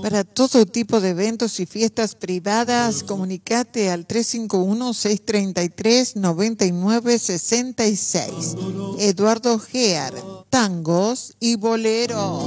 Para todo tipo de eventos y fiestas privadas, comunicate al 351-633-9966. Eduardo Gear, tangos y boleros.